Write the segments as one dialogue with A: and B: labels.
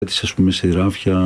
A: Ας πούμε, σε ράφια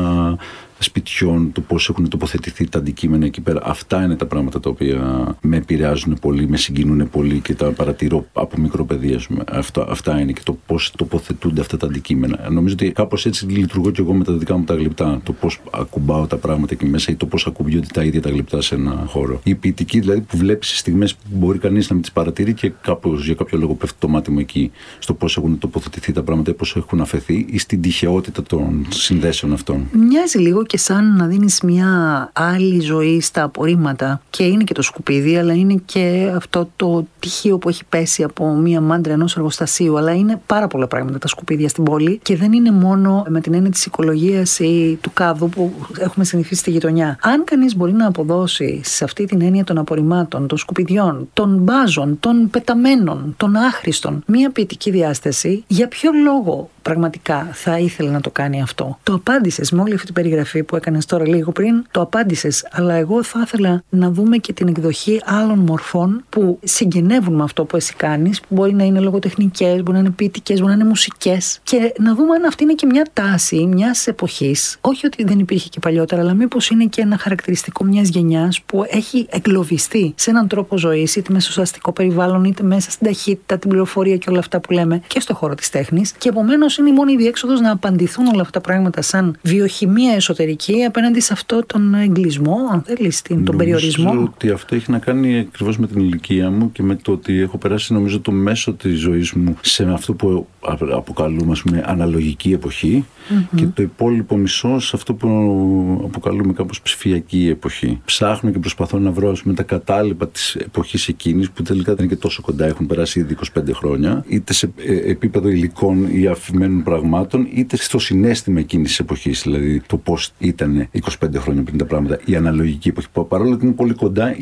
A: σπιτιών, το πώς έχουν τοποθετηθεί τα αντικείμενα εκεί πέρα. Αυτά είναι τα πράγματα τα οποία με επηρεάζουν πολύ, με συγκινούν πολύ και τα παρατηρώ από μικρό παιδί. Αυτά είναι, και το πώς τοποθετούνται αυτά τα αντικείμενα. Νομίζω ότι κάπως έτσι λειτουργώ και εγώ με τα δικά μου τα γλυπτά. Το πώς ακουμπάω τα πράγματα εκεί μέσα ή το πώς ακουμπιούνται τα ίδια τα γλυπτά σε ένα χώρο. Η ποιητική, δηλαδή, που βλέπεις σε στιγμές που μπορεί κανείς να μην τις παρατηρεί και κάπως για κάποιο λόγο πέφτει το μάτι μου εκεί, στο πώς έχουν τοποθετηθεί τα πράγματα ή πώς έχουν αφαιθεί, ή στην τυχαιότητα των συνδέσεων αυτών.
B: Μοιάζει λίγο και σαν να δίνεις μια άλλη ζωή στα απορρίμματα, και είναι και το σκουπίδι, αλλά είναι και αυτό το τυχείο που έχει πέσει από μια μάντρα ενός εργοστασίου. Αλλά είναι πάρα πολλά πράγματα τα σκουπίδια στην πόλη, και δεν είναι μόνο με την έννοια της οικολογίας ή του κάδου που έχουμε συνηθίσει στη γειτονιά. Αν κανείς μπορεί να αποδώσει σε αυτή την έννοια των απορριμμάτων, των σκουπιδιών, των μπάζων, των πεταμένων, των άχρηστων, μια ποιητική διάσταση, για ποιο λόγο πραγματικά θα ήθελε να το κάνει αυτό? Το απάντησες με όλη αυτή την περιγραφή που έκανες τώρα λίγο πριν, το απάντησες, αλλά εγώ θα ήθελα να δούμε και την εκδοχή άλλων μορφών που συγγενεύουν με αυτό που εσύ κάνεις, που μπορεί να είναι λογοτεχνικές, μπορεί να είναι ποιητικές, μπορεί να είναι μουσικές, και να δούμε αν αυτή είναι και μια τάση μιας εποχής. Όχι ότι δεν υπήρχε και παλιότερα, αλλά μήπως είναι και ένα χαρακτηριστικό μιας γενιάς που έχει εγκλωβιστεί σε έναν τρόπο ζωής, είτε μέσα στο αστικό περιβάλλον, είτε μέσα στην ταχύτητα, την πληροφορία και όλα αυτά που λέμε, και στο χώρο της τέχνης, και επομένως είναι η μόνη διέξοδος να απαντηθούν όλα αυτά τα πράγματα σαν βιοχημία εσωτερική απέναντι σε αυτό τον εγκλισμό, αν θέλεις, τον περιορισμό.
A: Νομίζω ότι αυτό έχει να κάνει ακριβώς με την ηλικία μου και με το ότι έχω περάσει, νομίζω, το μέσο της ζωής μου σε αυτό που αποκαλούμε, ας πούμε, αναλογική εποχή, και το υπόλοιπο μισό σε αυτό που αποκαλούμε κάπως ψηφιακή εποχή. Ψάχνω και προσπαθώ να βρω, ας πούμε, τα κατάλοιπα της εποχής εκείνης, που τελικά δεν είναι και τόσο κοντά, έχουν περάσει ήδη 25 χρόνια, είτε σε επίπεδο υλικών ή αφημένων πραγμάτων, είτε στο συναίσθημα εκείνης της εποχής, δηλαδή το πώς ήταν 25 χρόνια πριν τα πράγματα, η αναλογική εποχή. Παρόλο ότι είναι πολύ κοντά,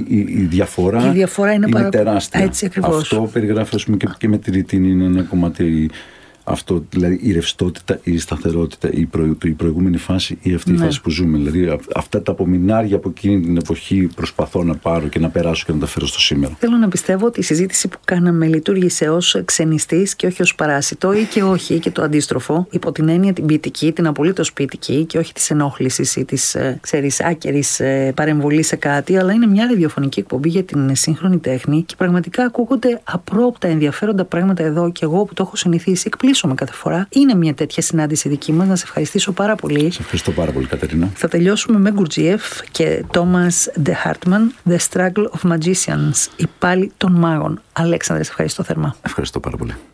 A: η διαφορά είναι τεράστια.
B: Έτσι ακριβώς.
A: Αυτό περιγράφει, ας πούμε, και με τη ρητίνη είναι ένα κομμάτι. Αυτό, δηλαδή η ρευστότητα, η σταθερότητα, η προηγούμενη φάση ή αυτή η φάση που ζούμε. Δηλαδή αυτά τα απομεινάρια από εκείνη την εποχή προσπαθώ να πάρω και να περάσω και να τα φέρω στο σήμερα.
B: Θέλω να πιστεύω ότι η συζήτηση που κάναμε λειτουργήσε ως ξενιστής και όχι ως παράσιτο, ή και όχι και το αντίστροφο, υπό την έννοια την ποιητική, την απολύτως ποιητική, και όχι της ενόχλησης ή της άκερης παρεμβολής σε κάτι, αλλά είναι μια ραδιοφωνική εκπομπή για την σύγχρονη τέχνη, και πραγματικά ακούγονται απρόπτα ενδιαφέροντα πράγματα εδώ, και εγώ που το έχω συνηθίσει κάθε φορά. Είναι μια τέτοια συνάντηση δική μας. Να σε ευχαριστήσω πάρα πολύ.
A: Σε ευχαριστώ πάρα πολύ, Κατερίνα.
B: Θα τελειώσουμε με Γκουρτζίεφ και Thomas de Hartmann, The Struggle of Magicians, η πάλη των μάγων. Αλέξανδρε, σε ευχαριστώ θερμά.
A: Ευχαριστώ πάρα πολύ.